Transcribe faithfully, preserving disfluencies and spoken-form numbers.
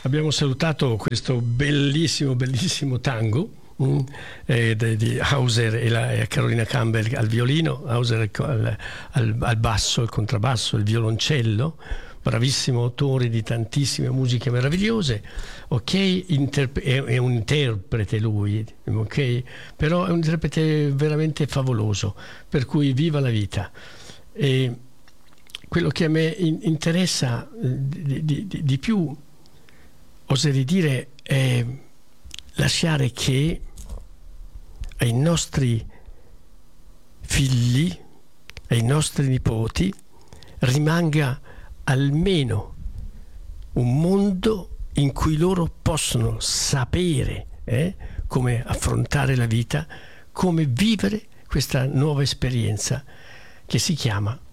abbiamo salutato questo bellissimo, bellissimo tango mm, eh, di, di Hauser e, la, e Carolina Campbell al violino, Hauser al, al, al basso, il contrabbasso, il violoncello, bravissimo autore di tantissime musiche meravigliose, ok? Interp- è, è un interprete lui, ok? Però è un interprete veramente favoloso, per cui viva la vita. E quello che a me in- interessa di, di, di, di più, oserei dire, è lasciare che ai nostri figli, ai nostri nipoti, rimanga almeno un mondo in cui loro possono sapere eh, come affrontare la vita, come vivere questa nuova esperienza che si chiama